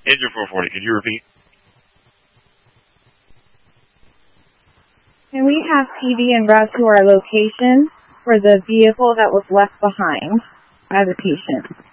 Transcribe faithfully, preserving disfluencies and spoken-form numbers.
Engine four forty, can you repeat? Can we have P V en route to our location for the vehicle that was left behind by the patient?